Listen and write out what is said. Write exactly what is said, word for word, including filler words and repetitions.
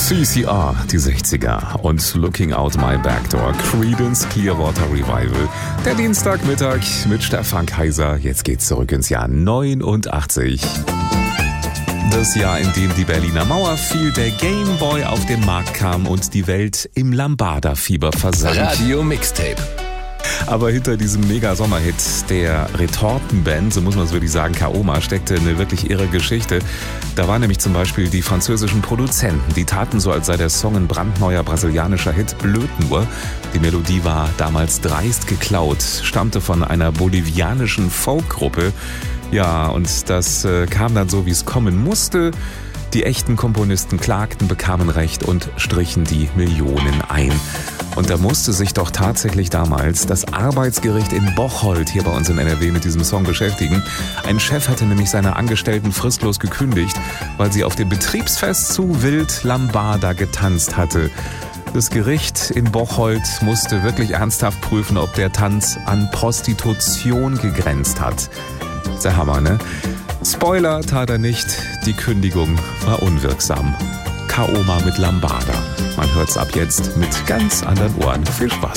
C C R, die sechziger und Looking Out My Backdoor, Creedence Clearwater Revival. Der Dienstagmittag mit Stefan Kaiser. Jetzt geht's zurück ins Jahr neunundachtzig. Das Jahr, in dem die Berliner Mauer fiel, der Game Boy auf den Markt kam und die Welt im Lambada-Fieber versank. Radio Mixtape. Aber hinter diesem Mega-Sommerhit der Retortenband, so muss man es wirklich sagen, Kaoma, steckte eine wirklich irre Geschichte. Da waren nämlich zum Beispiel die französischen Produzenten, die taten so, als sei der Song ein brandneuer brasilianischer Hit, blöd nur. Die Melodie war damals dreist geklaut, stammte von einer bolivianischen Folkgruppe. Ja, und das äh, kam dann so, wie es kommen musste. Die echten Komponisten klagten, bekamen Recht und strichen die Millionen ein. Und da musste sich doch tatsächlich damals das Arbeitsgericht in Bocholt hier bei uns in N R W mit diesem Song beschäftigen. Ein Chef hatte nämlich seine Angestellten fristlos gekündigt, weil sie auf dem Betriebsfest zu wild Lambada getanzt hatte. Das Gericht in Bocholt musste wirklich ernsthaft prüfen, ob der Tanz an Prostitution gegrenzt hat. Der Hammer, ne? Spoiler, tat er nicht. Die Kündigung war unwirksam. Kaoma mit Lambada. Man hört's ab jetzt mit ganz anderen Ohren. Viel Spaß.